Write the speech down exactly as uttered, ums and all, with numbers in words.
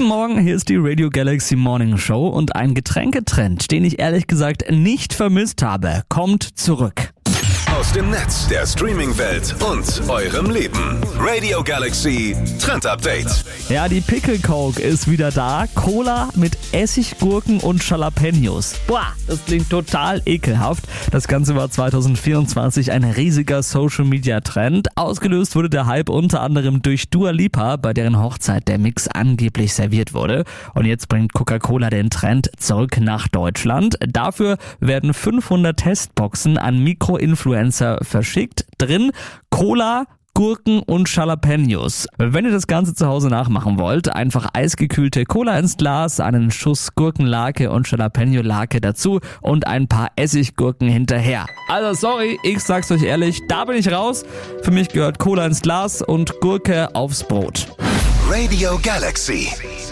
Guten Morgen, hier ist die Radio Galaxy Morning Show und ein Getränketrend, den ich ehrlich gesagt nicht vermisst habe, kommt zurück. Aus dem Netz, der Streaming-Welt und eurem Leben. Radio Galaxy Trend Update. Ja, die Pickle Coke ist wieder da. Cola mit Essig, Gurken und Jalapenos. Boah, das klingt total ekelhaft. Das Ganze war zwanzig vierundzwanzig ein riesiger Social-Media-Trend. Ausgelöst wurde der Hype unter anderem durch Dua Lipa, bei deren Hochzeit der Mix angeblich serviert wurde. Und jetzt bringt Coca-Cola den Trend zurück nach Deutschland. Dafür werden fünfhundert Testboxen an Mikroinfluencer verschickt. Drin Cola, Gurken und Jalapenos. Wenn ihr das Ganze zu Hause nachmachen wollt, einfach eisgekühlte Cola ins Glas, einen Schuss Gurkenlake und Jalapeno-Lake dazu und ein paar Essiggurken hinterher. Also sorry, ich sag's euch ehrlich, da bin ich raus. Für mich gehört Cola ins Glas und Gurke aufs Brot. Radio Galaxy.